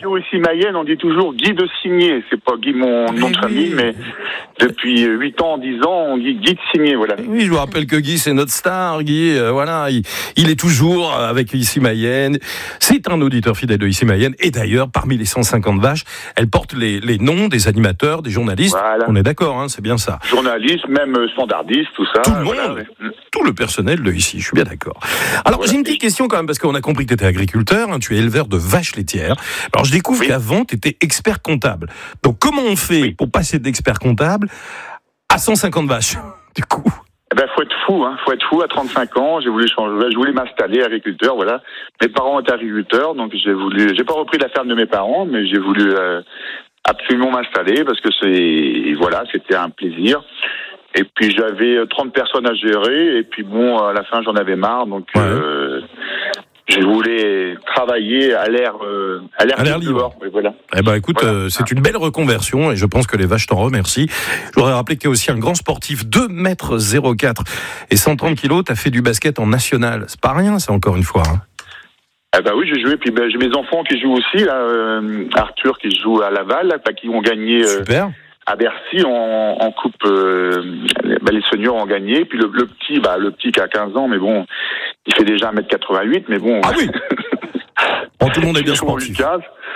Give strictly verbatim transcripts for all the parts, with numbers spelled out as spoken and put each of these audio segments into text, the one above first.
radio ici Mayenne, on dit toujours Guy de Signé. C'est pas Guy mon nom de famille, mais depuis huit ans, dix ans, on dit Guy de Signé, voilà. Oui, je vous rappelle que Guy, c'est notre star. Guy, euh, voilà, il, il est toujours avec Ici Mayenne. C'est un auditeur fidèle de Ici Mayenne. Et d'ailleurs, parmi les cent cinquante vaches, elle porte les, les noms des animateurs, des journalistes. Voilà. On est d'accord, hein, c'est bien ça. Journalistes, même standardistes, tout ça. Tout le monde, voilà, ouais. Tout le personnel de ici, je suis bien d'accord. Alors, voilà. J'ai une petite question quand même, parce qu'on a compris que tu étais agriculteur, hein, tu es éleveur de vaches laitières. Alors, je découvre oui. qu'avant, tu étais expert comptable. Donc, comment on fait oui. pour passer d'expert comptable à cent cinquante vaches, du coup? Eh ben, faut être fou, hein. Faut être fou. À trente-cinq ans, j'ai voulu changer, je voulais m'installer agriculteur, voilà. Mes parents étaient agriculteurs, donc j'ai voulu, j'ai pas repris la ferme de mes parents, mais j'ai voulu, euh, absolument m'installer parce que c'est, voilà, c'était un plaisir. Et puis j'avais trente personnes à gérer, et puis bon, à la fin j'en avais marre, donc ouais. euh, je voulais travailler à l'air, euh, à l'air, à l'air libre. Et voilà. Eh ben écoute, voilà. euh, c'est une belle reconversion, et je pense que les vaches t'en remercient. Je voudrais rappeler que tu es aussi un grand sportif, deux mètres zéro quatre et cent trente kilos, t'as fait du basket en national. C'est pas rien, ça, encore une fois. Hein. Eh ben oui, j'ai joué, puis ben, j'ai mes enfants qui jouent aussi, là, euh, Arthur qui joue à Laval, là, qui ont gagné. Euh, Super. À Bercy, en, en coupe, euh, bah, les seniors ont gagné. Puis le, le petit, bah le petit qui a quinze ans, mais bon, il fait déjà un mètre quatre-vingt-huit, mais bon. Ah oui. Bon, tout le monde est bien sportif. Comment ?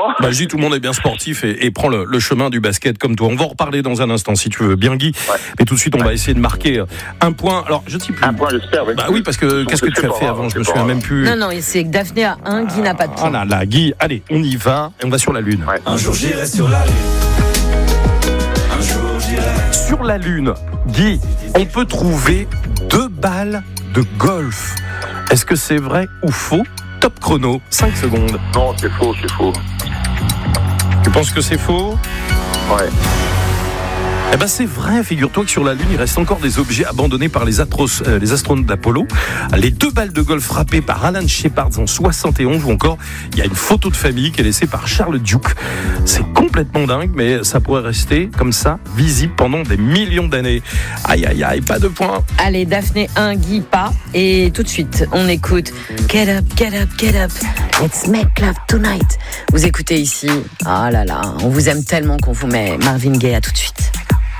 Bah, je dis tout le monde est bien sportif et, et prend le, le chemin du basket comme toi. On va en reparler dans un instant si tu veux bien, Guy. Ouais. Mais tout de suite, on va essayer de marquer un point. Alors, je ne sais plus. Un point, j'espère. Oui. Bah oui, parce que qu'est-ce que tu as fait avant ? Je me souviens même plus. Non, non, c'est que Daphné a un, Guy n'a pas de point. Ah là là, Guy, allez, on y va et on va sur la Lune. Ouais. Un jour j'irai sur la Lune. Sur la Lune, Guy, on peut trouver deux balles de golf. Est-ce que c'est vrai ou faux ? Top chrono, cinq secondes. Non, c'est faux, c'est faux. Tu penses que c'est faux ? Ouais. Eh ben c'est vrai, figure-toi que sur la Lune, il reste encore des objets abandonnés par les, atros, euh, les astronautes d'Apollo. Les deux balles de golf frappées par Alan Shepard en soixante et onze, ou encore, il y a une photo de famille qui est laissée par Charles Duke. C'est complètement dingue, mais ça pourrait rester comme ça, visible pendant des millions d'années. Aïe, aïe, aïe, pas de points. Allez, Daphné, un, Guy, pas. Et tout de suite, on écoute Get up, get up, get up. Let's make love tonight. Vous écoutez ici. Ah là là, on vous aime tellement qu'on vous met Marvin Gaye. À tout de suite.